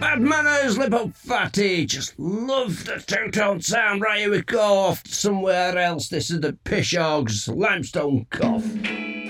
Bad manners, lip up fatty. Just love the two-tone sound. Right, here we go. Off to somewhere else. This is the Pishog's Limestone Cough.